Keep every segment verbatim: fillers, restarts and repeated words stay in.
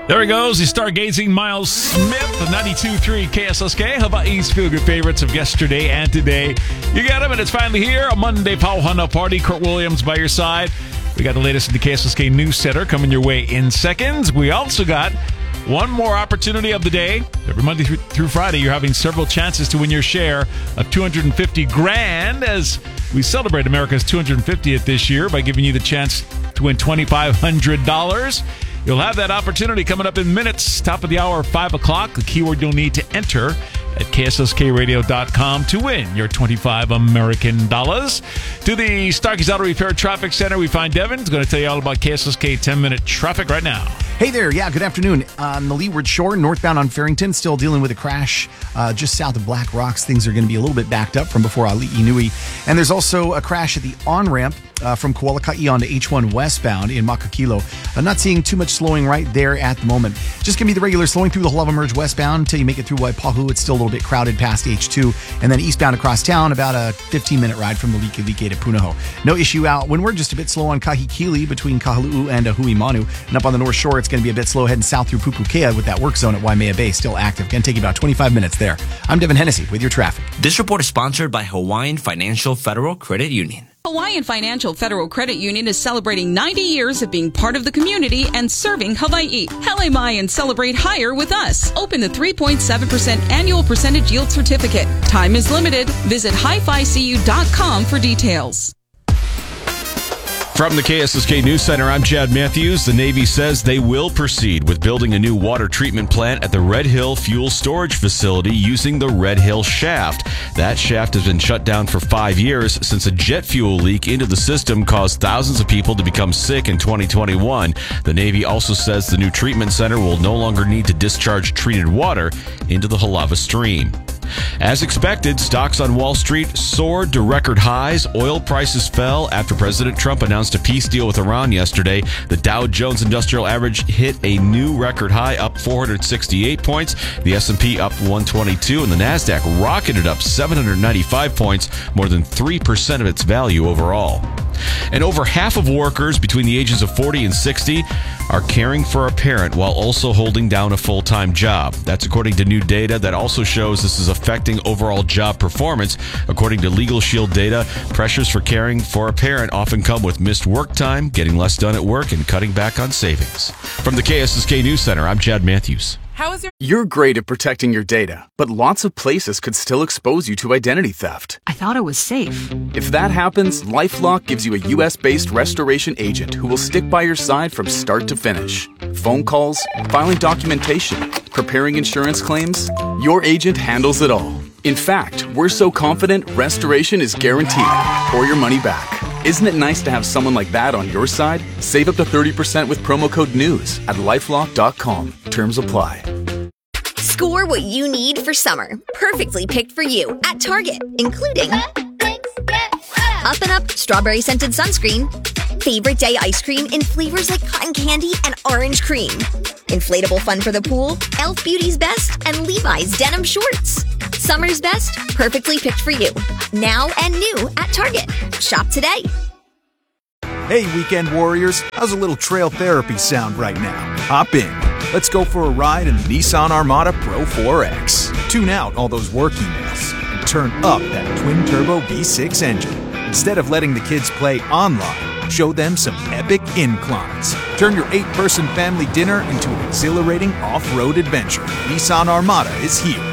There he goes. He's stargazing Miles Smith, the ninety-two point three K S S K, Hawaii's feel-good favorites of yesterday and today. You got him, and it's finally here. A Monday Pauhana party. Kurt Williams by your side. We got the latest in the K S S K News Center coming your way in seconds. We also got one more opportunity of the day. Every Monday through Friday, you're having several chances to win your share of two hundred fifty grand as we celebrate America's two hundred fiftieth this year by giving you the chance to win twenty-five hundred dollars. You'll have that opportunity coming up in minutes. Top of the hour, five o'clock. The keyword you'll need to enter at K S S K radio dot com to win your twenty-five American dollars. To the Starkey's Auto Repair Traffic Center, we find Devin. He's going to tell you all about K S S K ten-minute traffic right now. Hey there. Yeah, good afternoon. On the Leeward Shore, northbound on Farrington, still dealing with a crash uh, just south of Black Rocks. Things are going to be a little bit backed up from before Ali'i Nui. And there's also a crash at the on-ramp uh, from Kualaka'i onto H one westbound in Makakilo. I'm not seeing too much slowing right there at the moment. Just going to be the regular slowing through the Hulava Merge westbound until you make it through Waipahu. It's still a little bit crowded past H two. And then eastbound across town, about a fifteen-minute ride from the Likelike to Punahou. No issue out when we're just a bit slow on Kahikili between Kahaluu and Huimanu. And up on the North Shore, it's going to be a bit slow heading south through Pupukea with that work zone at Waimea Bay still active. Going to take you about twenty-five minutes there. I'm Devin Hennessy with your traffic. This report is sponsored by Hawaiian Financial Federal Credit Union. Hawaiian Financial Federal Credit Union is celebrating ninety years of being part of the community and serving Hawaii. Hele mai and celebrate higher with us. Open the three point seven percent annual percentage yield certificate. Time is limited. Visit hi fi c u dot com for details. From the K S S K News Center, I'm Chad Matthews. The Navy says they will proceed with building a new water treatment plant at the Red Hill Fuel Storage Facility using the Red Hill shaft. That shaft has been shut down for five years since a jet fuel leak into the system caused thousands of people to become sick in twenty twenty-one. The Navy also says the new treatment center will no longer need to discharge treated water into the Hulava Stream. As expected, stocks on Wall Street soared to record highs. Oil prices fell after President Trump announced a peace deal with Iran yesterday. The Dow Jones Industrial Average hit a new record high, up four hundred sixty-eight points. The S and P up one twenty-two, and the NASDAQ rocketed up seven hundred ninety-five points, more than three percent of its value overall. And over half of workers between the ages of forty and sixty are caring for a parent while also holding down a full-time job. That's according to new data that also shows this is affecting overall job performance. According to Legal Shield data, pressures for caring for a parent often come with missed work time, getting less done at work, and cutting back on savings. From the K S S K News Center, I'm Chad Matthews. How is your- You're great at protecting your data, but lots of places could still expose you to identity theft. I thought it was safe. If that happens, LifeLock gives you a U S-based restoration agent who will stick by your side from start to finish. Phone calls, filing documentation, preparing insurance claims, your agent handles it all. In fact, we're so confident restoration is guaranteed or your money back. Isn't it nice to have someone like that on your side? Save up to thirty percent with promo code NEWS at lifelock dot com. Terms apply. Score what you need for summer. Perfectly picked for you at Target, including Up and Up Strawberry Scented Sunscreen, Favorite Day Ice Cream in flavors like cotton candy and orange cream, Inflatable Fun for the Pool, e l f Beauty's Best, and Levi's Denim Shorts. Summer's best, perfectly picked for you. Now and new at Target. Shop today. Hey, weekend warriors. How's a little trail therapy sound right now? Hop in. Let's go for a ride in the Nissan Armada Pro four X. Tune out all those work emails and turn up that twin-turbo V six engine. Instead of letting the kids play online, show them some epic inclines. Turn your eight-person family dinner into an exhilarating off-road adventure. Nissan Armada is here.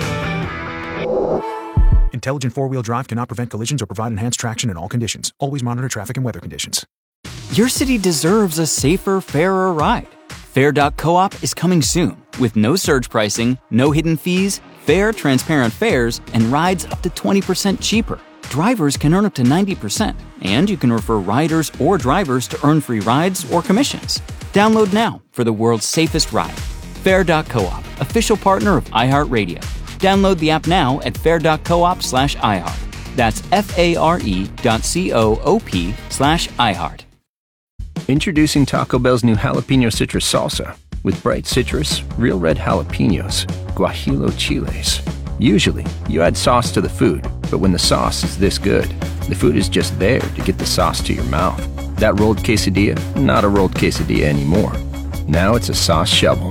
Intelligent four-wheel drive cannot prevent collisions or provide enhanced traction in all conditions. Always monitor traffic and weather conditions. Your city deserves a safer, fairer ride. Fair dot coop is coming soon with no surge pricing, no hidden fees, fair, transparent fares, and rides up to twenty percent cheaper. Drivers can earn up to ninety percent, and you can refer riders or drivers to earn free rides or commissions. Download now for the world's safest ride. Fair dot coop, official partner of iHeartRadio. Download the app now at fair dot coop slash iHeart. That's F-A-R-E dot C-O-O-P slash iHeart. Introducing Taco Bell's new jalapeno citrus salsa. With bright citrus, real red jalapenos, guajillo chiles. Usually, you add sauce to the food, but when the sauce is this good, the food is just there to get the sauce to your mouth. That rolled quesadilla, not a rolled quesadilla anymore. Now it's a sauce shovel.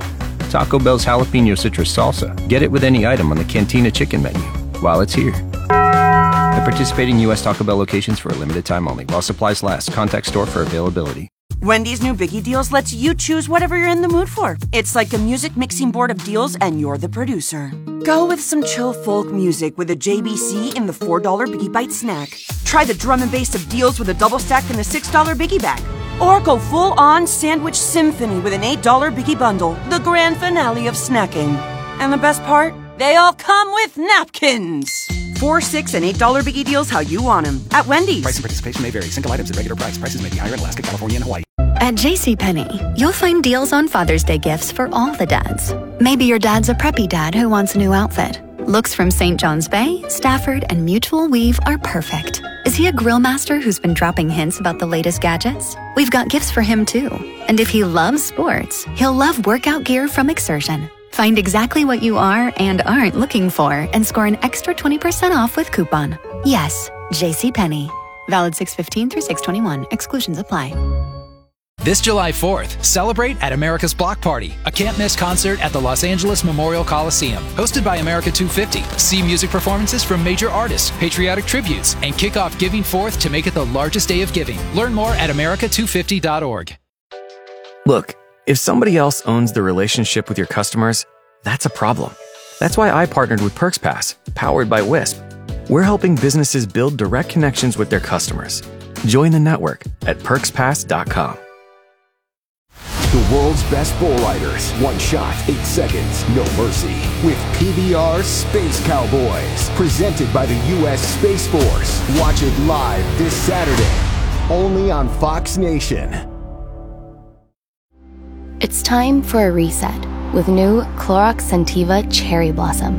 Taco Bell's jalapeno citrus salsa. Get it with any item on the Cantina chicken menu while it's here. At participating U S Taco Bell locations for a limited time only. While supplies last. Contact store for availability. Wendy's new Biggie Deals lets you choose whatever you're in the mood for. It's like a music mixing board of deals, and you're the producer. Go with some chill folk music with a J B C in the four dollar Biggie Bite snack. Try the drum and bass of deals with a double stack in the six dollar Biggie Bag. Or go full-on sandwich symphony with an eight dollar Biggie Bundle, the grand finale of snacking. And the best part? They all come with napkins. Four, six, and eight dollar Biggie Deals how you want them. At Wendy's. Price and participation may vary. Single items at regular price. Prices may be higher in Alaska, California, and Hawaii. At JCPenney, you'll find deals on Father's Day gifts for all the dads. Maybe your dad's a preppy dad who wants a new outfit. Looks from Saint John's Bay, Stafford, and Mutual Weave are perfect. Is he a grill master who's been dropping hints about the latest gadgets? We've got gifts for him too. And if he loves sports, he'll love workout gear from Exertion. Find exactly what you are and aren't looking for and score an extra twenty percent off with coupon. Yes, JCPenney. Valid six fifteen through six twenty-one. Exclusions apply. This July fourth, celebrate at America's Block Party, a can't-miss concert at the Los Angeles Memorial Coliseum. Hosted by America two fifty. See music performances from major artists, patriotic tributes, and kick off Giving Fourth to make it the largest day of giving. Learn more at America two fifty dot org. Look, if somebody else owns the relationship with your customers, that's a problem. That's why I partnered with PerksPass, powered by Wisp. We're helping businesses build direct connections with their customers. Join the network at perks pass dot com. The world's best bull riders. One shot, eight seconds, no mercy. With P B R Space Cowboys. Presented by the U S Space Force. Watch it live this Saturday. Only on Fox Nation. It's time for a reset with new Clorox Scentiva Cherry Blossom.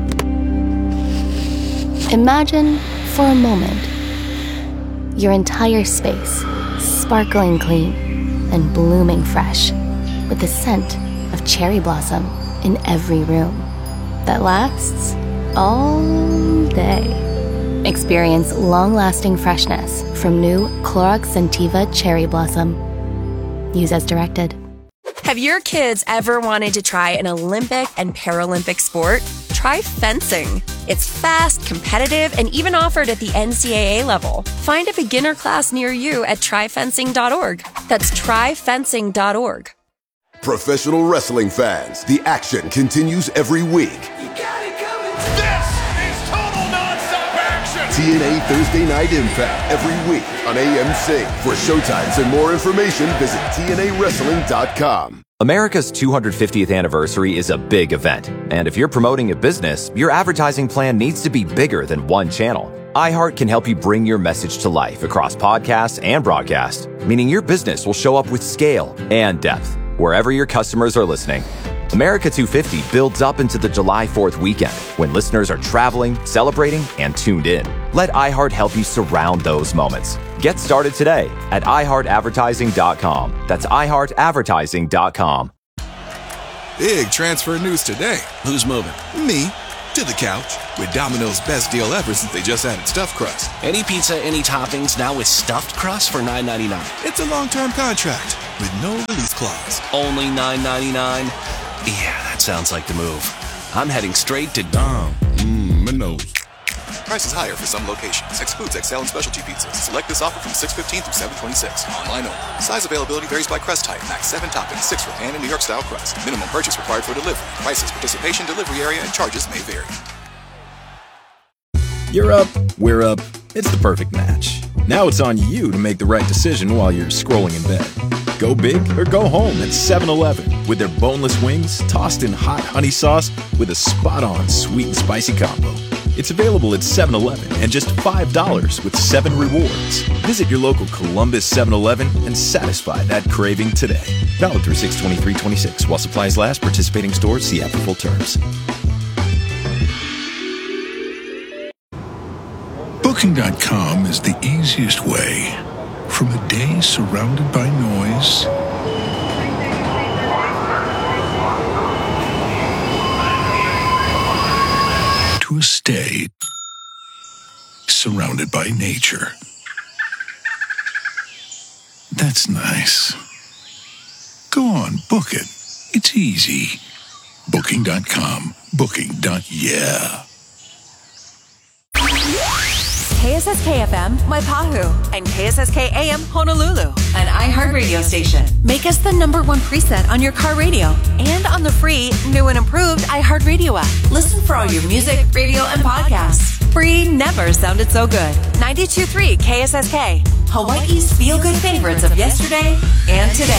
Imagine, for a moment, your entire space sparkling clean and blooming fresh with the scent of cherry blossom in every room that lasts all day. Experience long-lasting freshness from new Clorox Scentiva Cherry Blossom. Use as directed. Have your kids ever wanted to try an Olympic and Paralympic sport? Try fencing. It's fast, competitive, and even offered at the N C double A level. Find a beginner class near you at try fencing dot org. That's try fencing dot org. Professional wrestling fans, the action continues every week. This is total non-stop action! T N A Thursday Night Impact every week on A M C. For showtimes and more information, visit T N A wrestling dot com. America's two hundred fiftieth anniversary is a big event, and if you're promoting a business, your advertising plan needs to be bigger than one channel. iHeart can help you bring your message to life across podcasts and broadcast, meaning your business will show up with scale and depth wherever your customers are listening. America two fifty builds up into the July fourth weekend when listeners are traveling, celebrating, and tuned in. Let iHeart help you surround those moments. Get started today at i heart advertising dot com. That's i heart advertising dot com. Big transfer news today. Who's moving? Me. To the couch. With Domino's best deal ever since they just added stuffed crust. Any pizza, any toppings, now with stuffed crust for nine ninety-nine. It's a long-term contract with no release clause. Only nine ninety-nine? Yeah, that sounds like the move. I'm heading straight to Dom. Mmm, my nose. Prices higher for some locations. Excludes X L and specialty pizzas. Select this offer from six fifteen through seven twenty-six. Online only. Size availability varies by crust type. Max seven toppings, six for pan and New York style crust. Minimum purchase required for delivery. Prices, participation, delivery area, and charges may vary. You're up, we're up. It's the perfect match. Now it's on you to make the right decision while you're scrolling in bed. Go big or go home at seven eleven with their boneless wings tossed in hot honey sauce with a spot-on sweet and spicy combo. It's available at seven eleven and just five dollars with seven rewards. Visit your local Columbus seven eleven and satisfy that craving today. Valid through six twenty-three twenty-six. While supplies last, participating stores see app for full terms. Booking dot com is the easiest way from a day surrounded by noise to a stay surrounded by nature. That's nice. Go on, book it. It's easy. Booking dot com. Booking. Yeah. K S S K F M, Waipahu, and K S S K A M, Honolulu, an iHeartRadio station. Make us the number one preset on your car radio and on the free, new and improved iHeartRadio app. Listen for all your music, radio, and podcasts. Free never sounded so good. ninety-two point three K S S K, Hawaii's feel-good favorites of yesterday and today.